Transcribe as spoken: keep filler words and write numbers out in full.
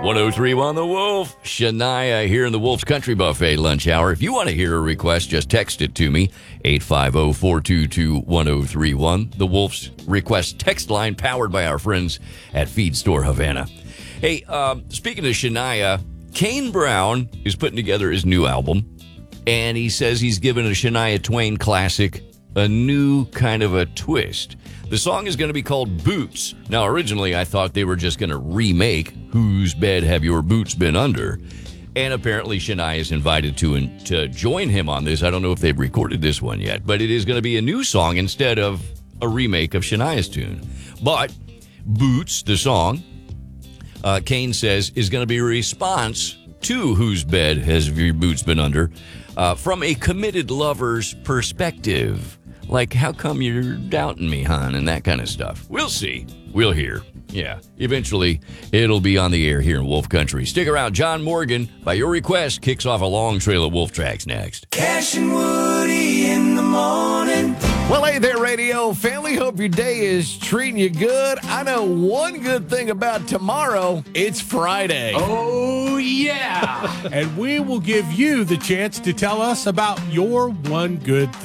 one oh three one The Wolf. Shania here in the Wolf's Country Buffet lunch hour. If you want to hear a request, just text it to me, eight five zero, four two two, one zero three one. The Wolf's request text line powered by our friends at Feed Store Havana. Hey, uh, speaking of Shania, Kane Brown is putting together his new album, and he says he's given a Shania Twain classic a new kind of a twist. The song is going to be called Boots. Now, originally, I thought they were just going to remake Whose Bed Have Your Boots Been Under? And apparently, Shania is invited to, to join him on this. I don't know if they've recorded this one yet, but it is going to be a new song instead of a remake of Shania's tune. But Boots, the song, uh, Kane says, is going to be a response to Whose Bed Has Your Boots Been Under? Uh, from a committed lover's perspective. Like, how come you're doubting me, hon, and that kind of stuff. We'll see. We'll hear. Yeah. Eventually, it'll be on the air here in Wolf Country. Stick around. John Morgan, by your request, kicks off a long trail of Wolf tracks next. Cash and Woody in the morning. Well, hey there, radio family. Hope your day is treating you good. I know one good thing about tomorrow. It's Friday. Oh, yeah. And we will give you the chance to tell us about your one good thing.